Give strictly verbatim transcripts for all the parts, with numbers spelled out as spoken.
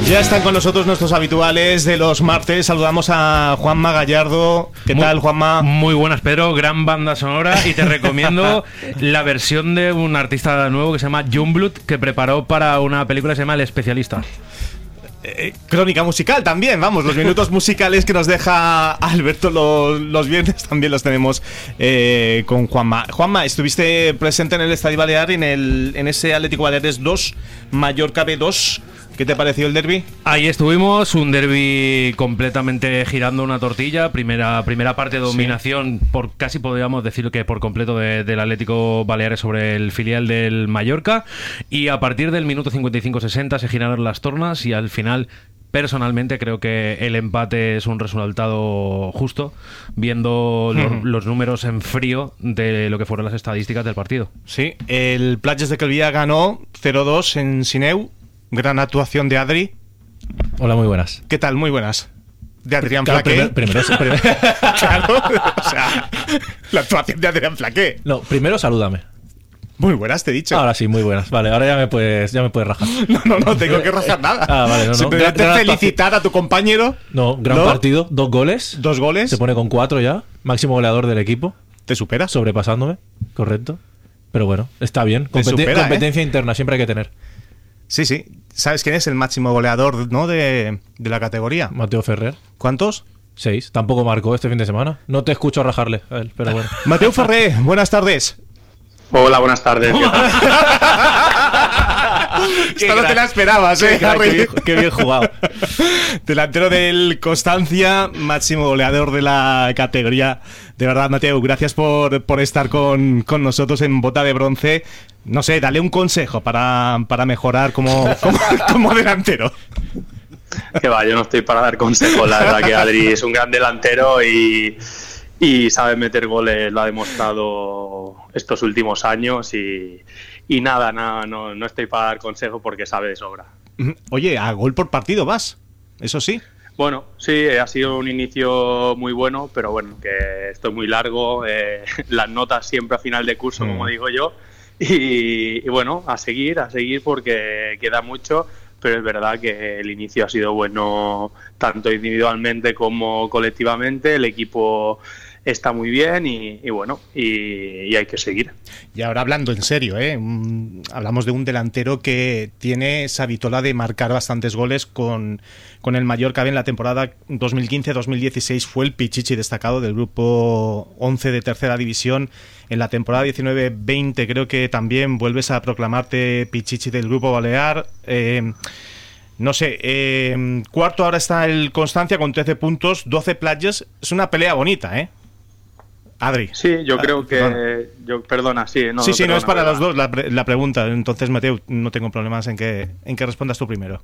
Ya están con nosotros nuestros habituales de los martes. Saludamos a Juanma Gallardo. ¿Qué muy, tal, Juanma? Muy buenas, Pedro. Gran banda sonora. Y te recomiendo la versión de un artista nuevo que se llama Jungblut, que preparó para una película que se llama El Especialista. Eh, crónica musical también, vamos, los minutos musicales que nos deja Alberto los, los viernes también los tenemos eh, con Juanma. Juanma, estuviste presente en el Estadio Balear en, el, en ese Atlético Baleares dos, Mallorca B dos. ¿Qué te pareció el derbi? Ahí estuvimos, un derbi completamente girando una tortilla. Primera, primera parte de dominación, sí. por casi podríamos decir que por completo de, del Atlético Baleares sobre el filial del Mallorca. Y a partir del minuto cincuenta y cinco sesenta se giraron las tornas y al final, personalmente, creo que el empate es un resultado justo, viendo los, hmm. los números en frío de lo que fueron las estadísticas del partido. Sí, el Platges de Calvià ganó cero dos en Sineu. Gran actuación de Adri. Hola, muy buenas. ¿Qué tal? Muy buenas. De Adrián claro, Flaqué. Primero, primero, primero. Claro, o sea, la actuación de Adrián Flaqué. No, primero salúdame. Muy buenas, te he dicho. Ahora sí, muy buenas. Vale, ahora ya me puedes, ya me puedes rajar. No, no, no tengo que rajar nada. Ah, vale, no, no. Simplemente gran, felicitar a tu compañero. No, gran ¿no? partido, dos goles. Dos goles. Se pone con cuatro ya. Máximo goleador del equipo. ¿Te supera? Sobrepasándome, correcto. Pero bueno, está bien. Competi- supera, competencia ¿eh? interna siempre hay que tener. Sí, sí. ¿Sabes quién es el máximo goleador, no, de, de la categoría? Mateo Ferrer. ¿Cuántos? Seis. Tampoco marcó este fin de semana. No te escucho rajarle a él, pero bueno. Mateo Ferrer, buenas tardes. Hola, buenas tardes. Esta no te la esperabas, ¿eh? Qué, qué, bien, qué bien jugado. Delantero del Constancia, máximo goleador de la categoría. De verdad, Mateo, gracias por, por estar con, con nosotros en Bota de Bronce. No sé, dale un consejo para, para mejorar como, como, como delantero. Que va, yo no estoy para dar consejos. La verdad que Adri es un gran delantero y, y sabe meter goles, lo ha demostrado estos últimos años y, y nada, nada no, no estoy para dar consejos porque sabe de sobra. Oye, a gol por partido vas, eso sí. Bueno, sí, ha sido un inicio muy bueno, pero bueno, que esto es muy largo, eh, las notas siempre a final de curso, mm. como digo yo, y, y bueno, a seguir, a seguir porque queda mucho, pero es verdad que el inicio ha sido bueno tanto individualmente como colectivamente, el equipo está muy bien y, y bueno, y, y hay que seguir. Y ahora hablando en serio, ¿eh? Um, hablamos de un delantero que tiene esa vitola de marcar bastantes goles con, con el Mallorca en la temporada dos mil quince dos mil dieciséis. Fue el pichichi destacado del grupo once de tercera división. En la temporada diecinueve veinte creo que también vuelves a proclamarte pichichi del grupo Balear. Eh, No sé, eh, cuarto ahora está el Constancia con trece puntos, doce Platges. Es una pelea bonita, ¿eh? Adri. Sí, yo creo ah, que... Perdona. Yo, perdona, sí. No, sí, no, sí, perdona, no es para perdona. los dos la, la pregunta. Entonces, Mateo, no tengo problemas en que, en que respondas tú primero.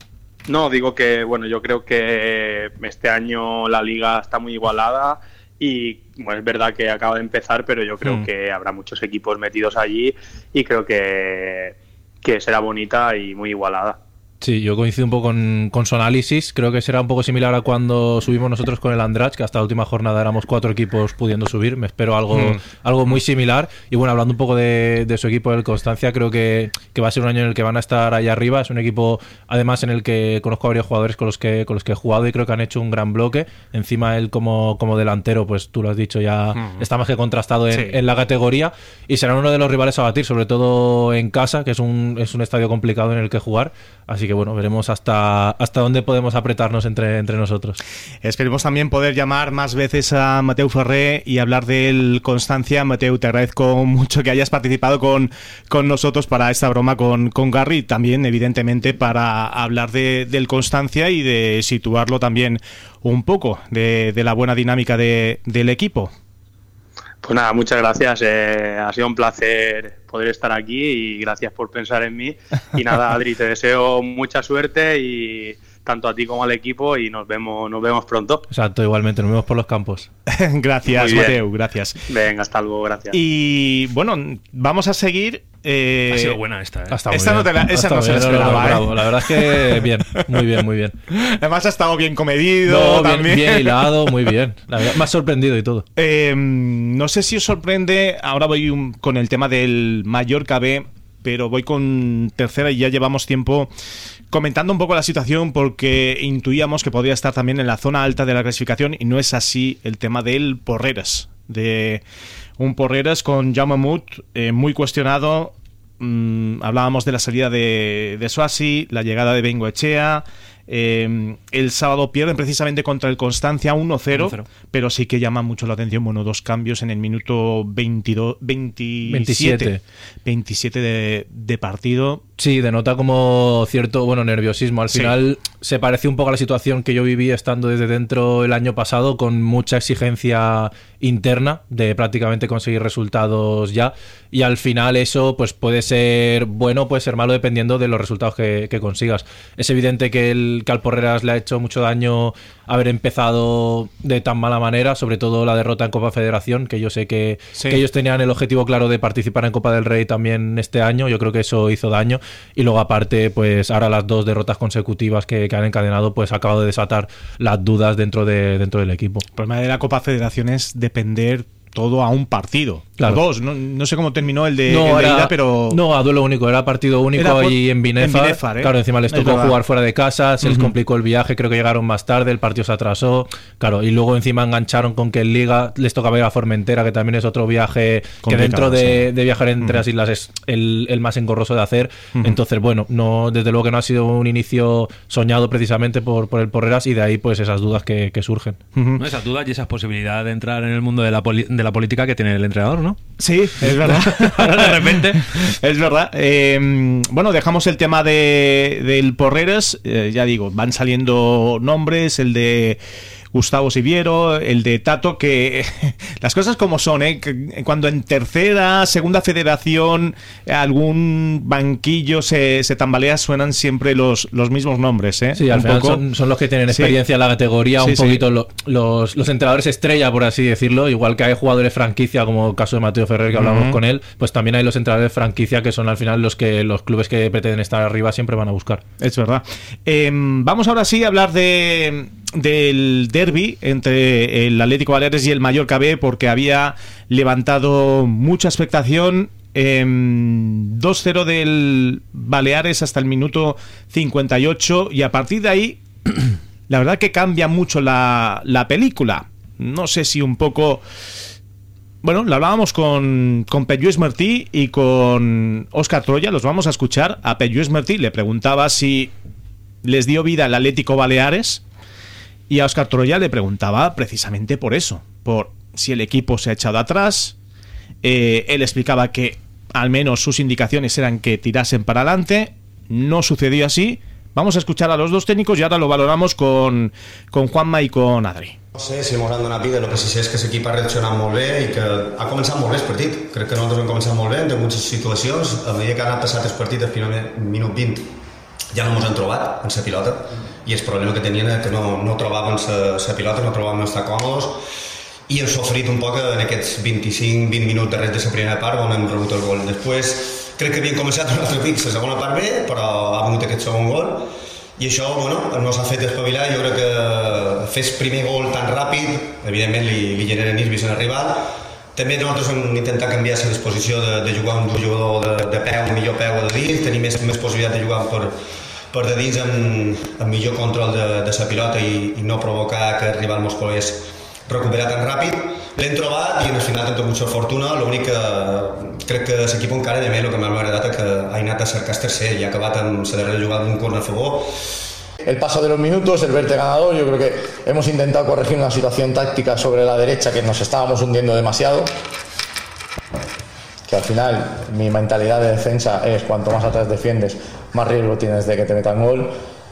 No, digo que, bueno, yo creo que este año la liga está muy igualada y, bueno, es verdad que acaba de empezar, pero yo creo mm. que habrá muchos equipos metidos allí y creo que, que será bonita y muy igualada. Sí, yo coincido un poco con, con su análisis. Creo que será un poco similar a cuando subimos nosotros con el Andratx, que hasta la última jornada éramos cuatro equipos pudiendo subir. Me espero algo, mm. algo muy similar. Y bueno, hablando un poco de, de su equipo del Constancia, creo que, que va a ser un año en el que van a estar allá arriba. Es un equipo, además, en el que conozco a varios jugadores con los que, con los que he jugado y creo que han hecho un gran bloque. Encima él como, como delantero, pues tú lo has dicho, ya mm. está más que contrastado en, sí. en la categoría. Y serán uno de los rivales a batir, sobre todo en casa, que es un, es un estadio complicado en el que jugar. Así que bueno, veremos hasta, hasta dónde podemos apretarnos entre, entre nosotros. Esperemos también poder llamar más veces a Mateu Ferrer y hablar del Constancia. Mateu, te agradezco mucho que hayas participado con, con nosotros para esta broma con, con Garry, también evidentemente para hablar de, del Constancia y de situarlo también un poco de, de la buena dinámica de, del equipo. Pues nada, muchas gracias. Eh, ha sido un placer poder estar aquí y gracias por pensar en mí. Y nada, Adri, te deseo mucha suerte y tanto a ti como al equipo y nos vemos, nos vemos pronto. Exacto, igualmente, nos vemos por los campos. Gracias, Mateu, gracias. Venga, hasta luego, gracias. Y bueno, vamos a seguir. Eh... Ha sido buena esta, ¿eh? Esta no, te la, esa no se la esperaba, no, no, ¿eh? Bravo. La verdad es que bien, muy bien, muy bien. Además ha estado bien comedido. No, bien, también. bien hilado, muy bien. La verdad, me ha sorprendido y todo. Eh, no sé si os sorprende, ahora voy un, con el tema del Mallorca B. pero voy con tercera y ya llevamos tiempo comentando un poco la situación porque intuíamos que podría estar también en la zona alta de la clasificación y no es así el tema del Porreres, de un Porreres con Jaume Mut eh, muy cuestionado. Mm, hablábamos de la salida de, de Suasi, la llegada de Bengoechea. Eh, el sábado pierden precisamente contra el Constancia uno cero, pero sí que llama mucho la atención, bueno, dos cambios en el minuto veintidós, veintisiete, veintisiete de, de partido. Sí, denota como cierto, bueno, nerviosismo. Al Sí. final se parece un poco a la situación que yo viví estando desde dentro el año pasado, con mucha exigencia interna de prácticamente conseguir resultados ya, y al final eso pues puede ser bueno, puede ser malo dependiendo de los resultados que, que consigas. Es evidente que, el, que al Porreras le ha hecho mucho daño haber empezado de tan mala manera, sobre todo la derrota en Copa Federación, que yo sé que, Sí. que ellos tenían el objetivo claro de participar en Copa del Rey también este año. Yo creo que eso hizo daño, y luego aparte pues ahora las dos derrotas consecutivas que, que han encadenado pues ha acabado de desatar las dudas dentro, de, dentro del equipo. El problema de la Copa Federación es depender todo a un partido. Claro. O dos. No, no sé cómo terminó el de, No, el de era- ida, pero... no, a duelo único, era partido único Era por- ahí en Binefar. en Binefar, ¿eh? Claro, encima les Es tocó verdad. jugar fuera de casa, se les Ujú. complicó el viaje, creo que llegaron más tarde, el partido se atrasó. Claro, y luego encima engancharon con que en Liga les tocaba ir a Formentera, que también es otro viaje que Complicado, dentro de, sí. de viajar entre Ujú. las islas es el, el más engorroso de hacer. Ujú. Entonces, bueno, no, desde luego que no ha sido un inicio soñado precisamente por, por el Porreras, y de ahí pues esas dudas que, que surgen. Ujú. ¿No? Esas dudas y esas posibilidades de entrar en el mundo de la, poli- de la política que tiene el entrenador, ¿no? Sí, es verdad. Ahora de repente. Es verdad. Eh, bueno, dejamos el tema de, del Porreras. Eh, ya digo, van saliendo nombres, el de Gustavo Siviero, el de Tato, que las cosas como son, ¿eh? Que cuando en tercera, segunda federación algún banquillo se, se tambalea, suenan siempre los, los mismos nombres, ¿eh? Sí, al Un final poco. son, son los que tienen Sí. experiencia en la categoría, Sí, un sí. poquito lo- los, los entrenadores estrella, por así decirlo, igual que hay jugadores franquicia, como el caso de Mateo Ferrer, que hablamos Ujú. con él, pues también hay los entrenadores franquicia, que son al final los que los clubes que pretenden estar arriba siempre van a buscar. Es verdad. Eh, vamos ahora sí a hablar de del derbi entre el Atlético Baleares y el Mallorca B, porque había levantado mucha expectación. Eh, dos cero del Baleares hasta el minuto cincuenta y ocho, y a partir de ahí la verdad que cambia mucho la, la película. No sé si un poco... Bueno, lo hablábamos con, con Pep Lluís Martí y con Óscar Troya, los vamos a escuchar. A Pep Lluís Martí le preguntaba si les dio vida el Atlético Baleares, y a Óscar Troya le preguntaba precisamente por eso, por si el equipo se ha echado atrás. Eh, él explicaba que al menos sus indicaciones eran que tirasen para adelante. No sucedió así. Vamos a escuchar a los dos técnicos y ahora lo valoramos con, con Juanma i con Adri. No sé si ens han donat vida, el que sí sé és que l'equip ha reaccionat molt bé i que ha començat molt bé el partit. Crec que nosaltres hem començat molt bé, hem tingut situacions, a mesura que ha anat passat el partit al final minut vint ja no ens han trobat en la pilota, i el problema que tenien era que no, no trobaven la pilota, no trobaven estar còmodes, i hem sofrit un poc en aquests vint-i-cinc vint minuts darrere de la primera part on hem rebut el gol. Després crec que havien començat un altre pic la segona part bé, però ha venut aquest segon gol, i això, bueno, no s'ha fet espavilar. Jo crec que fer el primer gol tan ràpid, evidentment li, li genera nervis en el rival. També nosaltres hem intentat canviar la disposició de, de jugar amb un jugador de, de peu, millor peu de dins, tenir més, més possibilitat de jugar per, per de dins amb, amb millor control de, de la pilota i, i no provocar que el rival mos pogués recuperar tan ràpid. L'hem trobat i en el final hem tingut mucha fortuna. L'únic que crec que l'equip encara de més el que m'ha agradat és que ha anat a cercar el tercer i ha acabat amb la darrera jugada d'un corner a favor. El paso de los minutos, el verte ganador, yo creo que hemos intentado corregir una situación táctica sobre la derecha que nos estábamos hundiendo demasiado, que al final mi mentalidad de defensa es cuanto más atrás defiendes, más riesgo tienes de que te metan gol.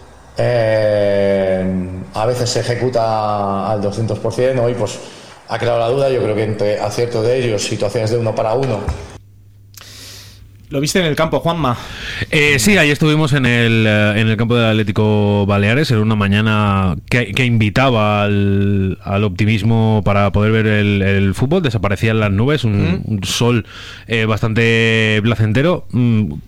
Eh, a veces se ejecuta al doscientos por ciento, hoy pues ha creado la duda. Yo creo que entre aciertos de ellos, situaciones de uno para uno. ¿Lo viste en el campo, Juanma? Eh, sí, ahí estuvimos en el, eh, en el campo del Atlético Baleares. Era una mañana que, que invitaba al, al optimismo para poder ver el, el fútbol. Desaparecían las nubes, un, ¿Mm? un sol eh, bastante placentero. Mm,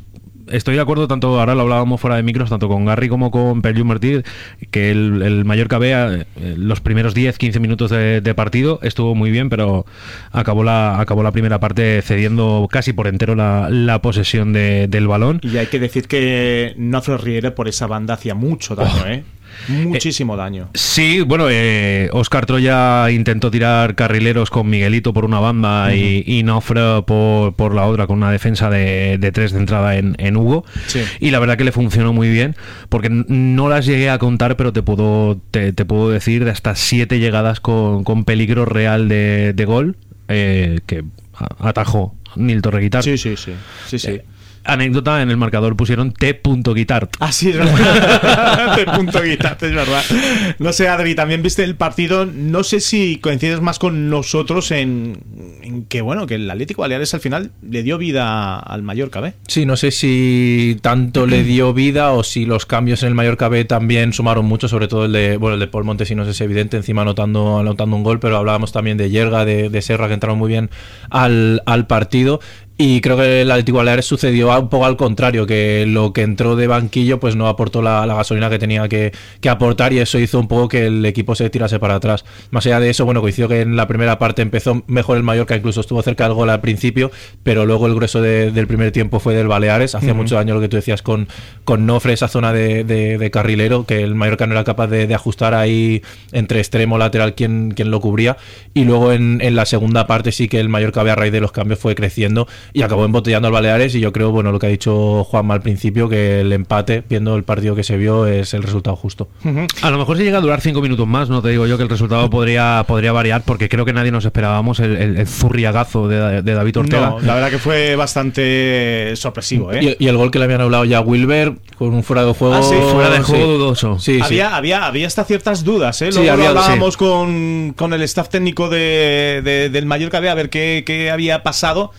estoy de acuerdo, tanto ahora lo hablábamos fuera de micros, tanto con Garry como con Pelliu Martí, que el, el Mallorca B, eh, los primeros diez quince minutos de, de partido estuvo muy bien, pero acabó la acabó la primera parte cediendo casi por entero la, la posesión de, del balón. Y hay que decir que Nofre Riera por esa banda hacía mucho daño, oh. ¿eh? Muchísimo eh, daño. Sí, bueno, eh, Óscar Troya intentó tirar carrileros con Miguelito por una banda uh-huh. y, y Nofre por, por la otra, con una defensa de, de tres de entrada en, en Hugo. Sí. Y la verdad que le funcionó muy bien, porque no las llegué a contar, pero te puedo, te, te puedo decir de hasta siete llegadas con, con peligro real de, de gol eh, que atajó Nilton Reguitart. Sí, sí, sí. sí, sí. Eh, anécdota, en el marcador pusieron T. Guitart. Ah, sí, es verdad. T. Guitart, es verdad. No sé, Adri, también viste el partido. No sé si coincides más con nosotros en, en que, bueno, que el Atlético Baleares al final le dio vida al Mallorca B. Sí, no sé si tanto le dio vida o si los cambios en el Mallorca B también sumaron mucho, sobre todo el de, bueno, el de Paul Montesinos es evidente, encima anotando, anotando un gol, pero hablábamos también de Yerga, de, de Serra, que entraron muy bien al, al partido. Y creo que el Atlético Baleares sucedió un poco al contrario, que lo que entró de banquillo pues no aportó la, la gasolina que tenía que, que aportar, y eso hizo un poco que el equipo se tirase para atrás. Más allá de eso, bueno, coincido que en la primera parte empezó mejor el Mallorca, incluso estuvo cerca del gol al principio, pero luego el grueso de, del primer tiempo fue del Baleares. Hacía uh-huh. mucho daño lo que tú decías con, con Nofre, esa zona de, de, de carrilero, que el Mallorca no era capaz de, de ajustar ahí entre extremo lateral quien, quien lo cubría, y luego en, en la segunda parte sí que el Mallorca a raíz de los cambios fue creciendo y acabó embotellando al Baleares. Y yo creo, bueno, lo que ha dicho Juanma al principio, que el empate, viendo el partido que se vio, es el resultado justo. Uh-huh. A lo mejor si llega a durar cinco minutos más, no te digo yo que el resultado podría, podría variar, porque creo que nadie nos esperábamos el, el, el zurriagazo de, de David Ortega. No, la verdad que fue bastante sorpresivo, ¿eh? Y, y el gol que le habían hablado ya a Wilber, con un fuera de juego. Ah, sí, fuera de juego sí. dudoso. Sí, había, sí. había, había hasta ciertas dudas, ¿eh? Sí, Luego había, hablábamos sí. con, con el staff técnico de, de, del Mallorca B a ver qué, qué había pasado.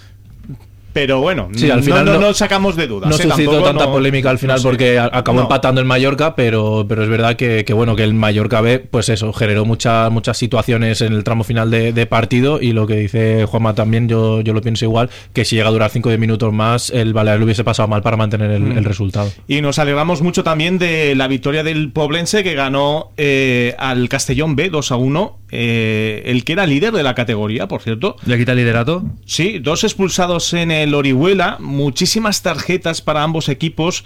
Pero bueno, sí, al final no, no, no, no sacamos de dudas. No ¿eh? suscitó Tampoco, tanta no, polémica al final, no sé. Porque acabó no. empatando el Mallorca, pero, pero es verdad que, que bueno que el Mallorca B, pues eso, generó muchas muchas situaciones en el tramo final de, de partido, y lo que dice Juanma también, yo, yo lo pienso igual, que si llega a durar cinco o diez minutos más, el Baleares lo hubiese pasado mal para mantener el, mm. el resultado. Y nos alegramos mucho también de la victoria del Poblense, que ganó eh, al Castellón B dos a uno, eh, el que era líder de la categoría, por cierto. ¿Le quita el liderato? Sí, dos expulsados en el Orihuela, muchísimas tarjetas para ambos equipos,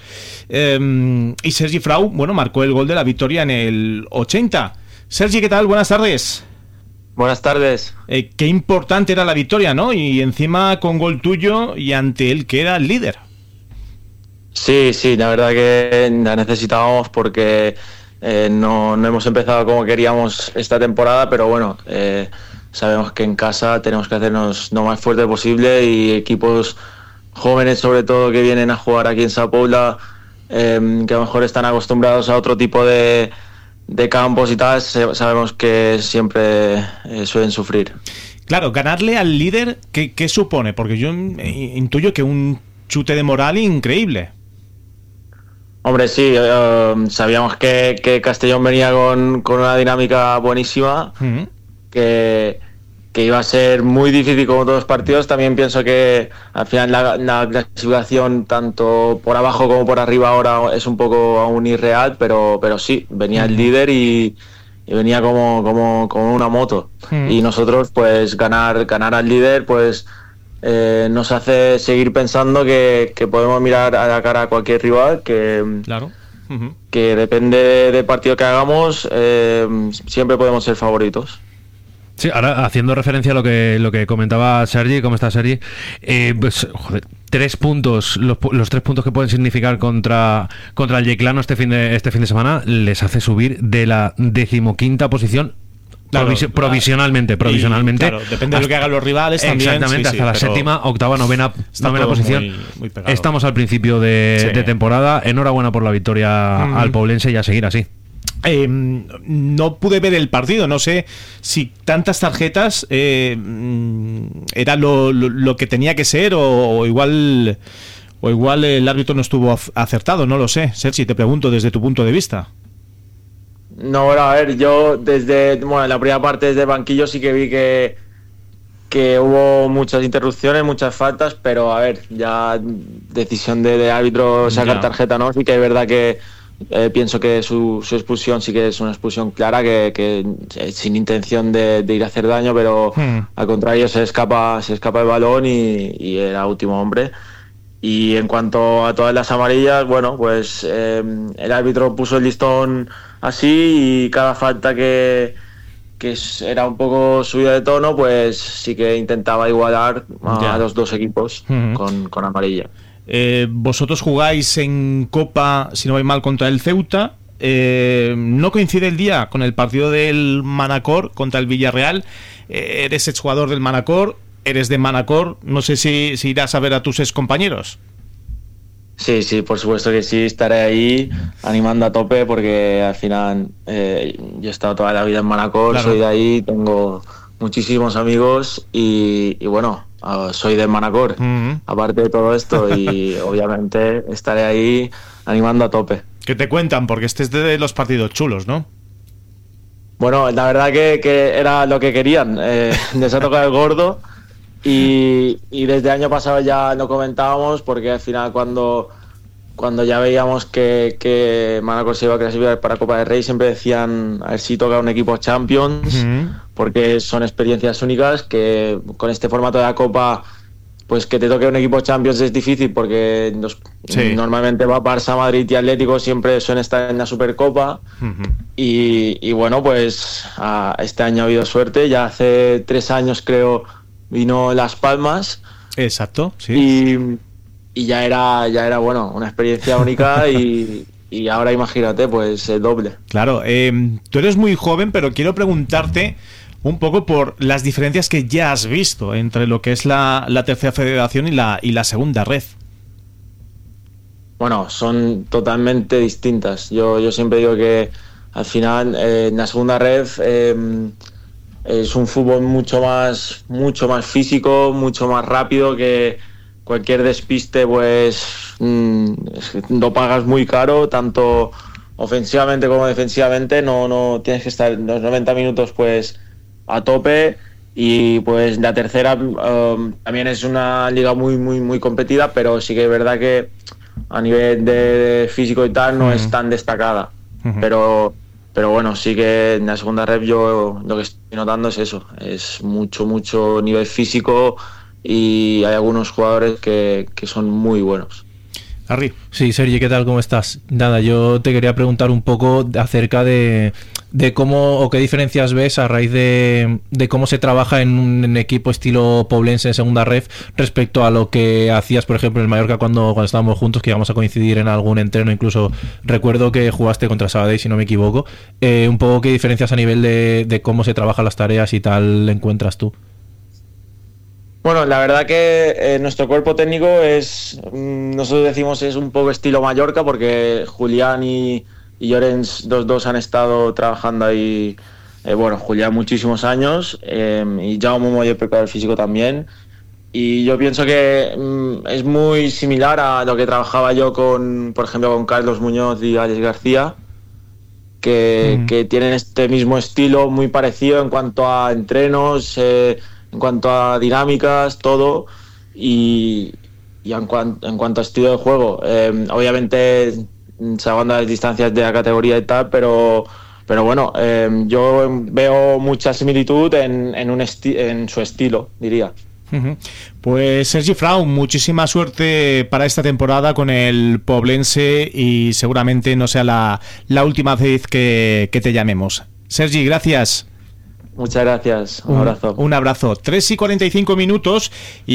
eh, y Sergi Frau, bueno, marcó el gol de la victoria en el ochenta. Sergi, ¿qué tal? Buenas tardes. Buenas tardes. Eh, qué importante era la victoria, ¿no? Y encima con gol tuyo y ante él que era el líder. Sí, sí, la verdad que la necesitábamos porque eh, no, no hemos empezado como queríamos esta temporada, pero bueno, eh, sabemos que en casa tenemos que hacernos lo más fuerte posible, y equipos jóvenes sobre todo que vienen a jugar aquí en Sa Pobla, eh, que a lo mejor están acostumbrados a otro tipo de, de campos y tal, sabemos que siempre eh, suelen sufrir. Claro, ganarle al líder, ¿qué, qué supone? Porque yo intuyo que un chute de moral increíble. Hombre, sí, uh, sabíamos que, que Castellón venía con, con una dinámica buenísima, uh-huh. que... que iba a ser muy difícil como todos los partidos. También pienso que al final la, la clasificación tanto por abajo como por arriba ahora es un poco aún irreal, pero, pero sí, venía el líder y, y venía como, como, como una moto. Mm. Y nosotros pues ganar, ganar al líder pues eh, nos hace seguir pensando que, que podemos mirar a la cara a cualquier rival, que, claro. uh-huh. que depende del partido que hagamos, eh, siempre podemos ser favoritos. Sí, ahora haciendo referencia a lo que lo que comentaba Sergi, ¿cómo está Sergi? Eh, pues, joder, tres puntos, los, los tres puntos que pueden significar contra contra el Yeclano este fin de este fin de semana les hace subir de la decimoquinta posición. Claro, Provis- provisionalmente, provisionalmente. Y, claro, depende hasta, de lo que hagan los rivales también. Exactamente, sí, hasta sí, la séptima, octava, novena, novena posición. Muy, muy Estamos al principio de, sí. de temporada. Enhorabuena por la victoria mm. al Poblense, y a seguir así. Eh, no pude ver el partido, no sé si tantas tarjetas eh, era lo, lo, lo que tenía que ser, o, o igual o igual el árbitro no estuvo acertado, no lo sé. Sergi, te pregunto desde tu punto de vista. No, bueno, a ver, yo desde bueno, en la primera parte desde el banquillo sí que vi que que hubo muchas interrupciones, muchas faltas, pero a ver, ya decisión de, de árbitro sacar Ya. tarjeta, ¿no? Sí que es verdad que eh, pienso que su, su expulsión sí que es una expulsión clara, que, que eh, sin intención de, de ir a hacer daño, pero Hmm. al contrario se escapa, se escapa el balón y, y era último hombre. Y en cuanto a todas las amarillas, bueno, pues eh, el árbitro puso el listón así y cada falta que, que era un poco subida de tono, pues sí que intentaba igualar a Ya. los dos equipos Ujú. con, con amarilla. Eh, vosotros jugáis en Copa, si no voy mal, contra el Ceuta. Eh, no coincide el día con el partido del Manacor contra el Villarreal. Eh, eres exjugador del Manacor, eres de Manacor. No sé si, si irás a ver a tus excompañeros. Sí, sí, por supuesto que sí, estaré ahí animando a tope porque al final eh, yo he estado toda la vida en Manacor, Claro. soy de ahí, tengo muchísimos amigos y, y bueno, uh, soy de Manacor, Ujú. aparte de todo esto y obviamente estaré ahí animando a tope. ¿Qué te cuentan? Porque este es de los partidos chulos, ¿no? Bueno, la verdad que, que era lo que querían, eh, les ha tocado el gordo y, y desde el año pasado ya lo comentábamos porque al final cuando, cuando ya veíamos que, que Manacor se iba a clasificar para Copa del Rey siempre decían a ver si toca un equipo Champions Ujú. porque son experiencias únicas que con este formato de la Copa pues que te toque un equipo Champions es difícil porque los- Sí. normalmente va Barça, Madrid y Atlético siempre suelen estar en la Supercopa. Ujú. Y, y bueno, pues ah, este año ha habido suerte. Ya hace tres años creo vino Las Palmas Exacto, sí. y, y ya era ya era bueno una experiencia única y, y ahora imagínate pues el doble. Claro, eh, tú eres muy joven, pero quiero preguntarte un poco por las diferencias que ya has visto entre lo que es la, la tercera federación y la, y la segunda red. Bueno, son totalmente distintas. Yo, yo siempre digo que al final eh, en la segunda red eh, es un fútbol mucho más, mucho más físico, mucho más rápido, que cualquier despiste pues mm, es que lo pagas muy caro, tanto ofensivamente como defensivamente. No, no tienes que estar los noventa minutos pues a tope. Y pues la tercera um, también es una liga muy muy muy competida, pero sí que es verdad que a nivel de físico y tal no Ujú. es tan destacada. Ujú. Pero pero bueno, sí que en la segunda rep yo lo que estoy notando es eso, es mucho mucho nivel físico y hay algunos jugadores que, que son muy buenos. Harry. Sí, Sergi, ¿qué tal? ¿Cómo estás? Nada, yo te quería preguntar un poco acerca de, de cómo o qué diferencias ves a raíz de, de cómo se trabaja en un en equipo estilo poblense en segunda ref respecto a lo que hacías, por ejemplo, en Mallorca cuando, cuando estábamos juntos, que íbamos a coincidir en algún entreno, incluso recuerdo que jugaste contra Sabadell, si no me equivoco. Eh, un poco qué diferencias a nivel de, de cómo se trabajan las tareas y tal encuentras tú. Bueno, la verdad que eh, nuestro cuerpo técnico es, mm, nosotros decimos es un poco estilo Mallorca porque Julián y, y Llorens, los dos han estado trabajando ahí, eh, bueno, Julián muchísimos años eh, y Jaume muy preparador físico también. Y yo pienso que mm, es muy similar a lo que trabajaba yo con, por ejemplo, con Carlos Muñoz y Alex García, que, Mm. que tienen este mismo estilo muy parecido en cuanto a entrenos, eh, en cuanto a dinámicas, todo, y, y en, cuan- en cuanto a estilo de juego. Eh, obviamente mm, salvando las distancias de la categoría y tal, pero, pero bueno, eh, yo veo mucha similitud en, en, un esti- en su estilo, diría. Ujú. Pues Sergi Frau, muchísima suerte para esta temporada con el Poblense y seguramente no sea la, la última vez que, que te llamemos. Sergi, gracias. Muchas gracias, un, un abrazo. Un abrazo. tres y cuarenta y cinco minutos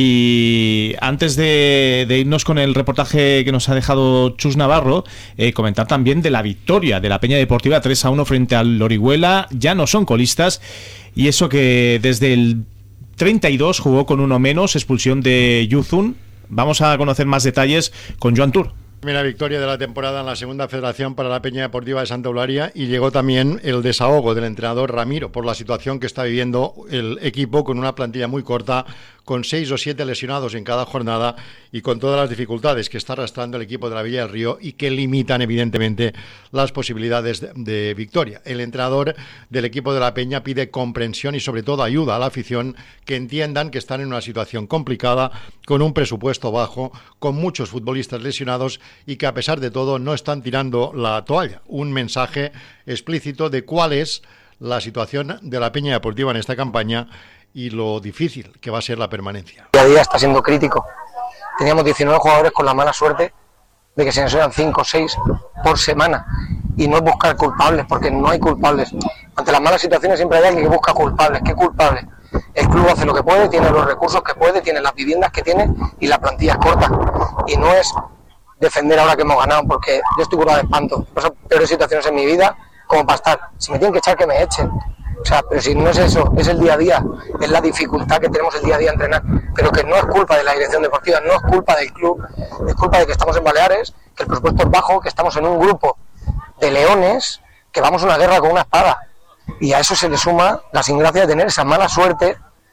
y antes de, de irnos con el reportaje que nos ha dejado Chus Navarro, eh, comentar también de la victoria de la Peña Deportiva tres a uno frente al Orihuela. Ya no son colistas y eso que desde el treinta y dos jugó con uno menos, expulsión de Yuzun. Vamos a conocer más detalles con Joan Tur. Primera victoria de la temporada en la segunda federación para la Peña Deportiva de Santa Eulalia y llegó también el desahogo del entrenador Ramiro por la situación que está viviendo el equipo con una plantilla muy corta, con seis o siete lesionados en cada jornada y con todas las dificultades que está arrastrando el equipo de la Villa del Río y que limitan evidentemente las posibilidades de, de victoria. El entrenador del equipo de la Peña pide comprensión y sobre todo ayuda a la afición, que entiendan que están en una situación complicada, con un presupuesto bajo, con muchos futbolistas lesionados y que a pesar de todo no están tirando la toalla. Un mensaje explícito de cuál es la situación de la Peña Deportiva en esta campaña y lo difícil que va a ser la permanencia. Día a día está siendo crítico. Teníamos diecinueve jugadores con la mala suerte de que se nos eran cinco o seis por semana, y no es buscar culpables, porque no hay culpables. Ante las malas situaciones siempre hay alguien que busca culpables. ¿Qué culpables? El club hace lo que puede, tiene los recursos que puede, tiene las viviendas que tiene y la plantilla es corta. Y no es defender ahora que hemos ganado, porque yo estoy curado de espanto. He pasado peores situaciones en mi vida como para estar. Si me tienen que echar, que me echen. O sea, pero si no es eso, es el día a día, es la dificultad que tenemos el día a día a entrenar, pero que no es culpa de la dirección deportiva, no es culpa del club, es culpa de que estamos en Baleares, que el presupuesto es bajo, que estamos en un grupo de leones, que vamos a una guerra con una espada, y a eso se le suma las ingracias de tener esa mala suerte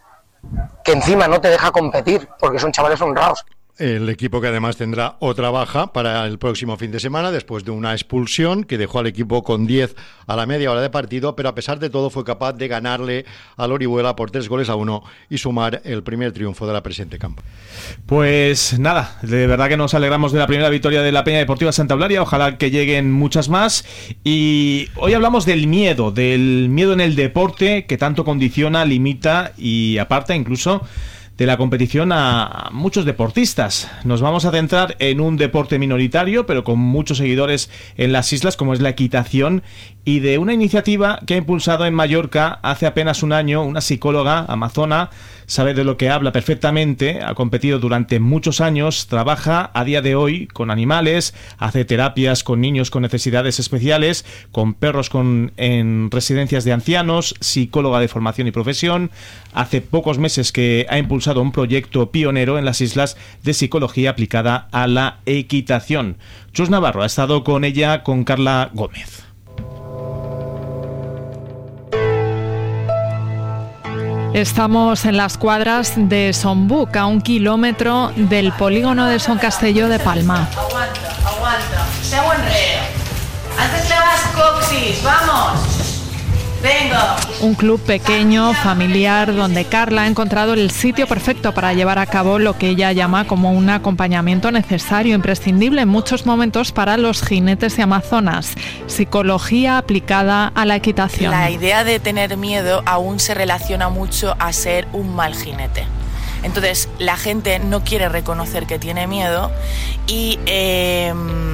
que encima no te deja competir, porque son chavales honrados. El equipo que además tendrá otra baja para el próximo fin de semana después de una expulsión que dejó al equipo con diez a la media hora de partido, pero a pesar de todo fue capaz de ganarle al Orihuela por tres goles a uno y sumar el primer triunfo de la presente campaña. Pues nada, de verdad que nos alegramos de la primera victoria de la Peña Deportiva Santa Eulalia, ojalá que lleguen muchas más. Y hoy hablamos del miedo, del miedo en el deporte que tanto condiciona, limita y aparta incluso de la competición a muchos deportistas. Nos vamos a centrar en un deporte minoritario, pero con muchos seguidores en las islas, como es la equitación, y de una iniciativa que ha impulsado en Mallorca hace apenas un año una psicóloga amazona. Sabe de lo que habla perfectamente, ha competido durante muchos años, trabaja a día de hoy con animales, hace terapias con niños con necesidades especiales, con perros con, en residencias de ancianos, psicóloga de formación y profesión. Hace pocos meses que ha impulsado un proyecto pionero en las islas de psicología aplicada a la equitación. Chus Navarro ha estado con ella, con Carla Gómez. Estamos en las cuadras de Sonbuc, a un kilómetro del polígono de Son Castelló de Palma. Aguanta, aguanta. Sea buen reo. Antes le vas coxis, vamos. Venga. Un club pequeño, familiar, donde Carla ha encontrado el sitio perfecto para llevar a cabo lo que ella llama como un acompañamiento necesario, imprescindible en muchos momentos para los jinetes y amazonas. Psicología aplicada a la equitación. La idea de tener miedo aún se relaciona mucho a ser un mal jinete. Entonces la gente no quiere reconocer que tiene miedo y eh,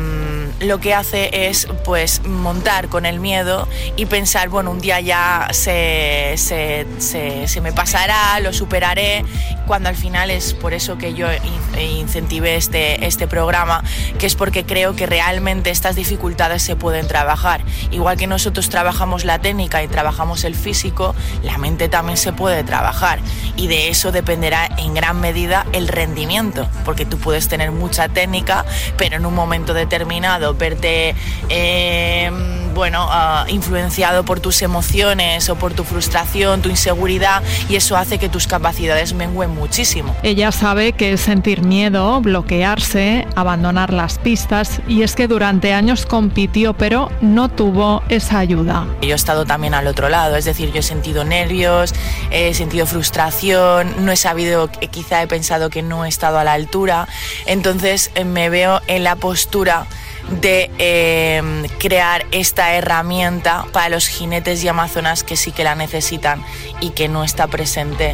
lo que hace es pues montar con el miedo y pensar, bueno, un día ya se, se, se, se me pasará, lo superaré, cuando al final es por eso que yo incentivé este, este programa, que es porque creo que realmente estas dificultades se pueden trabajar. Igual que nosotros trabajamos la técnica y trabajamos el físico, la mente también se puede trabajar y de eso dependerá en gran medida el rendimiento, porque tú puedes tener mucha técnica, pero en un momento determinado verte eh, bueno, uh, influenciado por tus emociones o por tu frustración, tu inseguridad, y eso hace que tus capacidades mengüen muchísimo. Ella sabe que es sentir miedo, bloquearse, abandonar las pistas, y es que durante años compitió, pero no tuvo esa ayuda. Yo he estado también al otro lado, es decir, yo he sentido nervios, he sentido frustración, no he sabido, quizá he pensado que no he estado a la altura, entonces me veo en la postura de eh, crear esta herramienta para los jinetes y amazonas que sí que la necesitan y que no está presente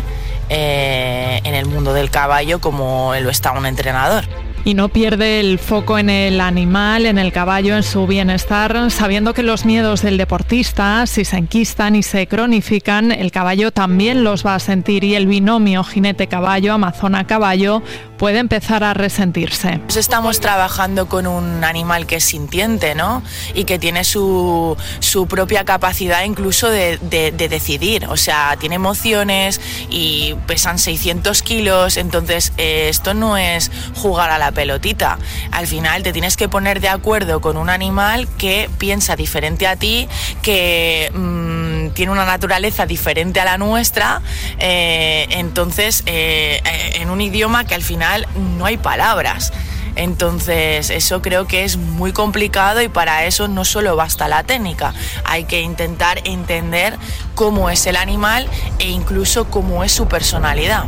eh, en el mundo del caballo como lo está un entrenador. Y no pierde el foco en el animal, en el caballo, en su bienestar, sabiendo que los miedos del deportista, si se enquistan y se cronifican, el caballo también los va a sentir, y el binomio jinete-caballo, amazona-caballo, puede empezar a resentirse. Estamos trabajando con un animal que es sintiente, ¿no? Y que tiene su, su propia capacidad incluso de, de, de decidir. O sea, tiene emociones y pesan seiscientos kilos, entonces eh, esto no es jugar a la pelotita. Al final te tienes que poner de acuerdo con un animal que piensa diferente a ti, que mmm, eh, tiene una naturaleza diferente a la nuestra, eh, entonces eh, en un idioma que al final no hay palabras. Entonces eso creo que es muy complicado y para eso no solo basta la técnica, hay que intentar entender cómo es el animal e incluso cómo es su personalidad.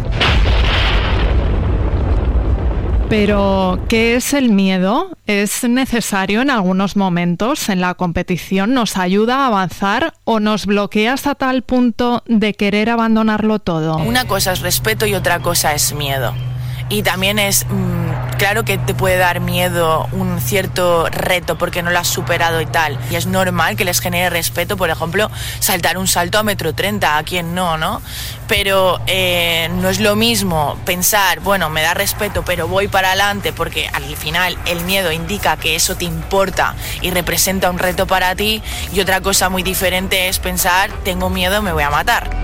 Pero, ¿qué es el miedo? ¿Es necesario en algunos momentos en la competición? ¿Nos ayuda a avanzar o nos bloquea hasta tal punto de querer abandonarlo todo? Una cosa es respeto y otra cosa es miedo. Y también es, mmm, claro que te puede dar miedo un cierto reto porque no lo has superado y tal. Y es normal que les genere respeto, por ejemplo, saltar un salto a metro treinta, a quien no, ¿no? Pero eh, no es lo mismo pensar, bueno, me da respeto, pero voy para adelante porque al final el miedo indica que eso te importa y representa un reto para ti. Y otra cosa muy diferente es pensar, tengo miedo, me voy a matar.